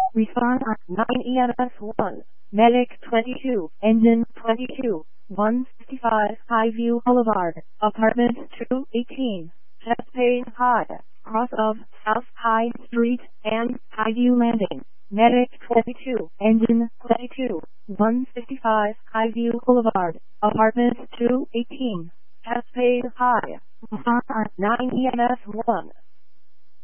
Respond 9 EMS 1. Medic 22. Engine 22. 155 Highview Boulevard. Apartment 218. Chastain High. Cross of South High Street and Highview Landing. Medic 22. Engine 22. 155 Highview Boulevard. Apartment 218. Chastain High. Respond 9 EMS 1.